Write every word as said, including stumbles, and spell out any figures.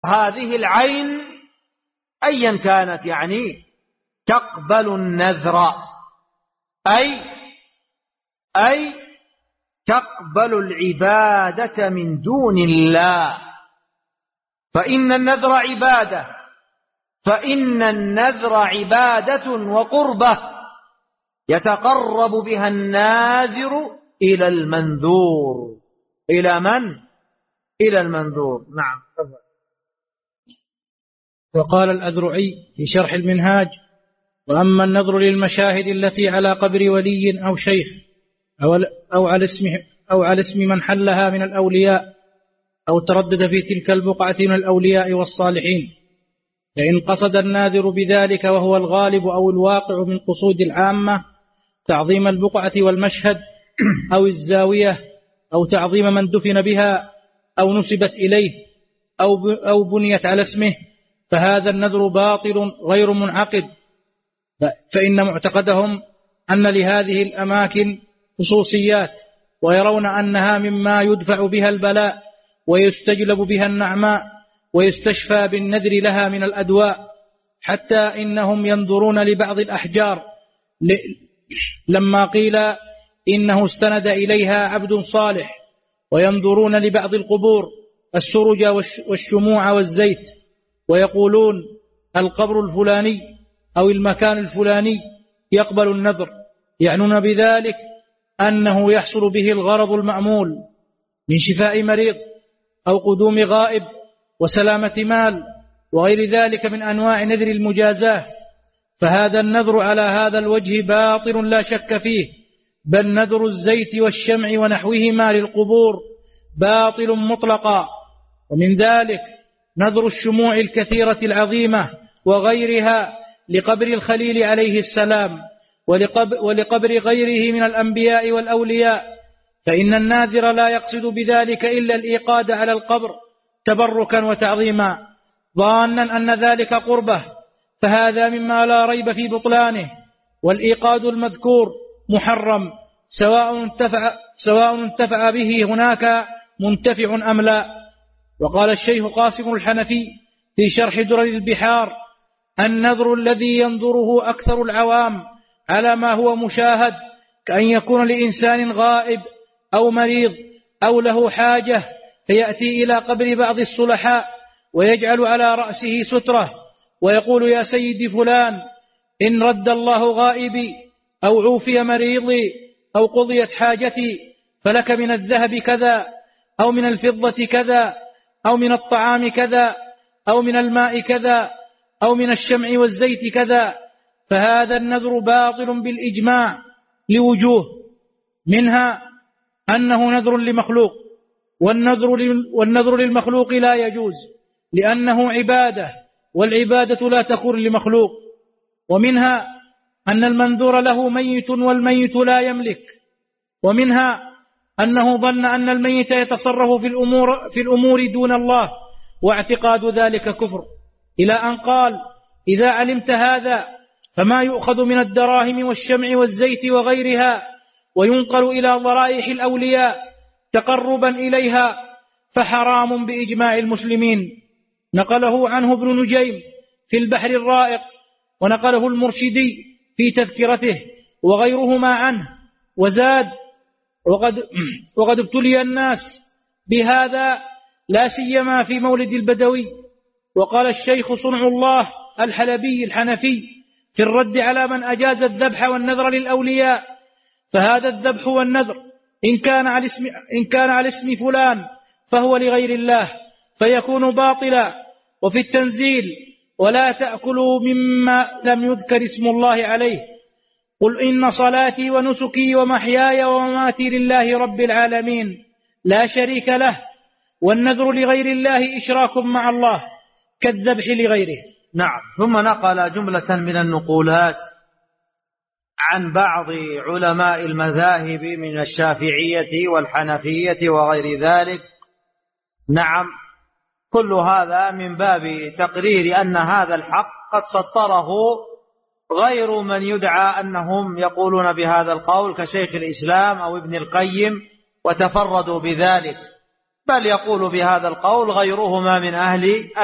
هذه العين أيا كانت يعني تقبل النذر، أي أي تقبل العبادة من دون الله، فإن النذر عبادة فإن النذر عبادة وقربة يتقرب بها الناذر إلى المنذور. إلى من؟ إلى المنذور. نعم. وقال الأذرعي في شرح المنهاج: وأما النذر للمشاهد التي على قبر ولي أو شيخ أو, أو, على اسم أو على اسم من حلها من الأولياء أو تردد في تلك البقعة من الأولياء والصالحين، فإن قصد الناذر بذلك وهو الغالب أو الواقع من قصود العامة تعظيم البقعة والمشهد أو الزاوية أو تعظيم من دفن بها أو نسبت إليه أو, أو بنيت على اسمه، فهذا النذر باطل غير منعقد، فإن معتقدهم أن لهذه الأماكن خصوصيات، ويرون أنها مما يدفع بها البلاء ويستجلب بها النعماء ويستشفى بالنذر لها من الأدواء، حتى إنهم ينظرون لبعض الأحجار لما قيل إنه استند إليها عبد صالح، وينظرون لبعض القبور السرج والشموع والزيت، ويقولون القبر الفلاني أو المكان الفلاني يقبل النذر، يعنون بذلك أنه يحصل به الغرض المأمول من شفاء مريض أو قدوم غائب وسلامة مال وغير ذلك من أنواع نذر المجازاة. فهذا النذر على هذا الوجه باطل لا شك فيه، بل نذر الزيت والشمع ونحوهما للقبور باطل مطلقا. ومن ذلك نذر الشموع الكثيرة العظيمة وغيرها لقبر الخليل عليه السلام ولقبر غيره من الأنبياء والأولياء، فإن الناذر لا يقصد بذلك إلا الإيقاد على القبر تبركا وتعظيما ظانا أن ذلك قربه، فهذا مما لا ريب في بطلانه. والإيقاد المذكور محرم سواء انتفع, سواء انتفع به هناك منتفع أم لا. وقال الشيخ قاسم الحنفي في شرح درر البحار: النذر الذي ينظره أكثر العوام على ما هو مشاهد كأن يكون لإنسان غائب أو مريض أو له حاجة فيأتي إلى قبر بعض الصلحاء ويجعل على رأسه سترة ويقول: يا سيدي فلان، إن رد الله غائبي أو عوفي مريضي أو قضيت حاجتي فلك من الذهب كذا أو من الفضة كذا أو من الطعام كذا أو من الماء كذا أو من الشمع والزيت كذا. فهذا النذر باطل بالإجماع لوجوه، منها أنه نذر لمخلوق، والنذر والنذر للمخلوق لا يجوز لأنه عبادة، والعبادة لا تكون لمخلوق. ومنها أن المنذور له ميت والميت لا يملك. ومنها أنه ظن أن الميت يتصرف في الأمور, في الأمور دون الله، واعتقاد ذلك كفر، إلى أن قال: إذا علمت هذا فما يؤخذ من الدراهم والشمع والزيت وغيرها وينقل إلى ضرائح الأولياء تقربا إليها فحرام بإجماع المسلمين. نقله عنه ابن نجيم في البحر الرائق، ونقله المرشدي في تذكرته وغيرهما عنه، وزاد: وقد, وقد ابتلي الناس بهذا لا سيما في مولد البدوي. وقال الشيخ صنع الله الحلبي الحنفي في الرد على من أجاز الذبح والنذر للأولياء: فهذا الذبح والنذر إن كان على اسم, إن كان على اسم فلان فهو لغير الله فيكون باطلا. وفي التنزيل: ولا تأكلوا مما لم يذكر اسم الله عليه، قل إن صلاتي ونسكي ومحياي ومماتي لله رب العالمين لا شريك له، والنذر لغير الله إشراك مع الله كالذبح لغيره. نعم. ثم نقل جملة من النقولات عن بعض علماء المذاهب من الشافعية والحنفية وغير ذلك. نعم، كل هذا من باب تقرير أن هذا الحق قد سطره غير من يدعى أنهم يقولون بهذا القول كشيخ الإسلام أو ابن القيم وتفردوا بذلك، بل يقول بهذا القول غيرهما من أهل